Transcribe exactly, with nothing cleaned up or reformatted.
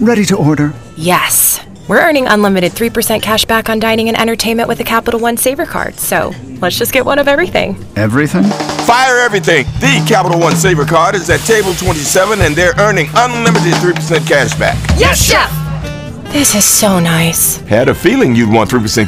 Ready to order. Yes. We're earning unlimited three percent cash back on dining and entertainment with the Capital One Saver card, so let's just get one of everything. Everything? Fire everything! The Capital One Saver card is at table twenty-seven and they're earning unlimited three percent cash back. Yes, Chef! This is so nice. Had a feeling you'd want three percent